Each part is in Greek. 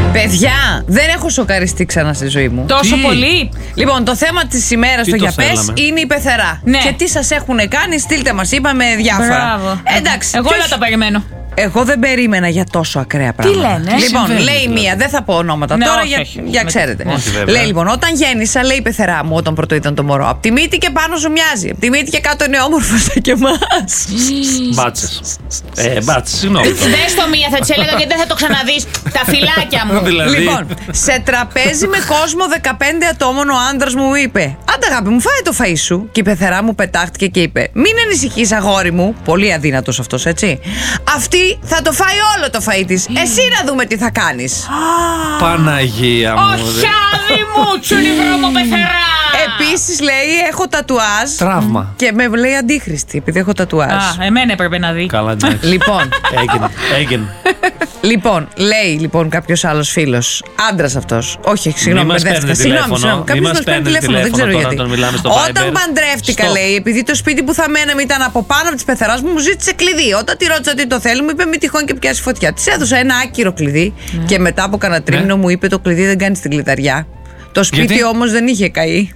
Παιδιά, δεν έχω σοκαριστεί ξανά στη ζωή μου. Τόσο πολύ. Λοιπόν, το θέμα της ημέρας στο Για Πες είναι η πεθερά. Ναι. Και τι σας έχουν κάνει, στείλτε μας, είπαμε διάφορα. Μπράβο. Εντάξει. Εγώ όλα τα περιμένω. Εγώ δεν περίμενα για τόσο ακραία πράγματα. Τι λένε, Λοιπόν, συμβαίνει, λέει μία, δεν θα πω ονόματα τώρα για ξέρετε. Λέει λοιπόν, όταν γέννησα, λέει η πεθερά μου, όταν πρώτο ήταν το μωρό. Απ' τη μύτη και πάνω σου μοιάζει. Απ' τη μύτη και κάτω είναι όμορφο σαν και εμάς. Μπάτσες. Μπάτσες, συγγνώμη. Δες το μία, θα της έλεγα γιατί δεν θα το ξαναδείς. Τα φυλάκια μου. Λοιπόν, σε τραπέζι με κόσμο 15 ατόμων, ο άντρας μου είπε: Άντε, αγάπη μου, φάε το φαΐ σου. Και η πεθερά μου πετάχτηκε και είπε: Μην ανησυχείς, αγόρι μου. Πολύ αδύνατος αυτός, έτσι. Αυτή θα το φάει όλο το φαΐ της. Εσύ να δούμε τι θα κάνεις. Παναγία μου. Όχι, άδει μου, τσουνιβρόμο πεθερά. Επίσης λέει: Έχω τατουάζ. Τραύμα. Και με λέει αντίχρηστη επειδή έχω τατουάζ. Εμένα έπρεπε να δει. Καλά, εντάξει. Λοιπόν, Έγινε. λοιπόν, λέει λοιπόν κάποιος άλλος φίλος, άντρας αυτός. Όχι, συγγνώμη, μπερδεύτηκα. Συγγνώμη. Κάποιος μας παίρνει τηλέφωνο, δεν ξέρω γιατί. Όταν παντρεύτηκα, λέει, επειδή το σπίτι που θα μέναμε ήταν από πάνω από της πεθεράς μου, μου ζήτησε κλειδί. Όταν τη ρώτησα τι το θέλει, μου είπε: Μη τυχόν και πιάσει φωτιά. Της έδωσα ένα άκυρο κλειδί και μετά από κανένα τρίμηνο μου είπε: Το κλειδί δεν κάνει στην κλειδαριά. Το σπίτι όμως δεν είχε καεί.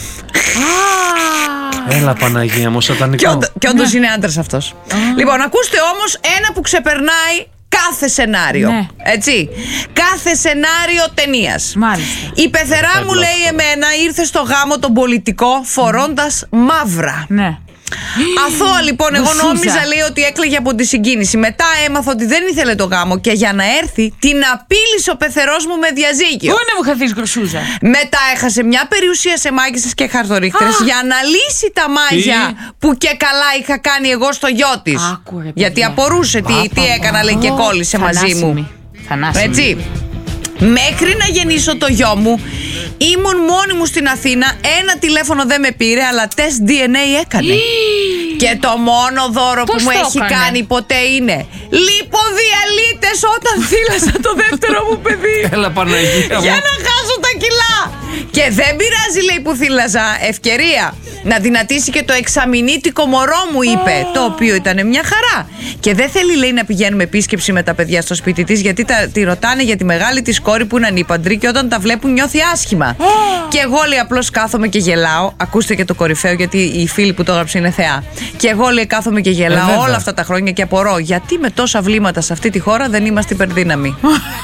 Έλα, Παναγία μου, σατανικό. Και όντως είναι άντρας αυτός. Λοιπόν, ακούστε όμως ένα που ξεπερνάει κάθε σενάριο. Ναι. Έτσι. Κάθε σενάριο ταινίας. Μάλιστα. Η πεθερά μου, λέει εμένα, ήρθε στο γάμο τον πολιτικό φορώντας μαύρα. Ναι. Αθώα λοιπόν, εγώ Γκρουσούζα. νόμιζα, λέει, ότι έκλαιγε από τη συγκίνηση. Μετά έμαθα ότι δεν ήθελε το γάμο και για να έρθει την απείλησε ο πεθερός μου με διαζύγιο. Πού είναι μου χαθείς γκρουσούζα. Μετά έχασε μια περιουσία σε μάγισσες και χαρτορίχτρες για να λύσει τα μάγια που και καλά είχα κάνει εγώ στο γιο της. Γιατί απορούσε τι έκανα, λέει, και κόλλησε μαζί μου. Έτσι. Μέχρι να γεννήσω το γιο μου, ήμουν μόνη μου στην Αθήνα. Ένα τηλέφωνο δεν με πήρε, αλλά τεστ DNA έκανε. Και το μόνο δώρο που μου έχει κάνει ποτέ είναι λιποδιαλύτες όταν θύλασα το δεύτερο μου παιδί. Έλα, Παναγία μου. Για να χάσω τα κιλά. Και δεν πειράζει, λέει, που θύλαζα. Ευκαιρία να δυνατήσει και το εξαμηνήτικο μωρό μου, είπε. Το οποίο ήταν μια χαρά. Και δεν θέλει, λέει, να πηγαίνουμε επίσκεψη με τα παιδιά στο σπίτι της, γιατί τη ρωτάνε για τη μεγάλη της κόρη που είναι ανήπαντρη και όταν τα βλέπουν νιώθει άσχημα. Και εγώ, λέει, απλώς κάθομαι και γελάω. Ακούστε και το κορυφαίο, γιατί η φίλη που το έγραψε είναι θεά. Και εγώ, λέει, κάθομαι και γελάω όλα αυτά τα χρόνια και απορώ γιατί με τόσα βλήματα σε αυτή τη χώρα δεν είμαστε υπερδύναμοι.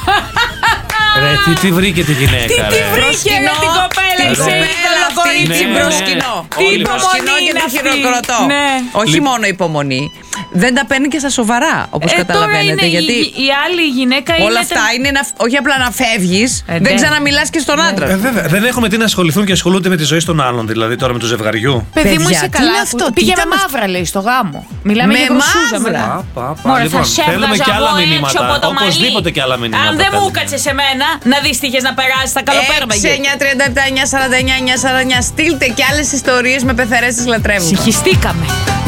Ρε, τι βρήκε τη γυναίκα. Τι βρήκε με την κοπέλα, είσαι ήθελα κορίτσι προσκυνώ. Τι υπομονή είναι αυτή. Όχι μόνο υπομονή. Δεν τα παίρνει και στα σοβαρά, όπως καταλαβαίνετε. Γιατί η άλλη γυναίκα είναι. Όλα αυτά είναι όχι απλά να φεύγεις, δεν ξαναμιλάς και στον άντρα. Δεν έχουμε τι να ασχοληθούν και ασχολούνται με τη ζωή των άλλων, δηλαδή τώρα με του ζευγαριού. Παιδί μου, είσαι καλά. Πήγε με μαύρα, λέει, στο γάμο. Μιλάμε για γκρουσούζα. Λοιπόν, θέλουμε και άλλα μηνύματα. Οπωσδήποτε και άλλα μηνύματα. Αν δεν μου κάτσε σε μένα, να δεις τι είχες να περάσεις τα καλοπέρμαγε. 6, 9, 37, 9, 49, 9, 49. Στείλτε και άλλες ιστορίες με πεθερές, τις λατρεύουμε. Συγχυστήκαμε.